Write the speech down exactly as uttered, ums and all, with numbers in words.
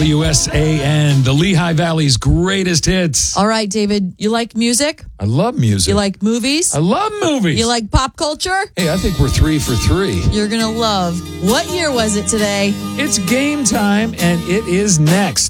U S A N, the Lehigh Valley's greatest hits. All right, David, you like music? I love music. You like movies? I love movies. You like pop culture? Hey, I think we're three for three. You're going to love. What year was it today? It's game time, and it is next.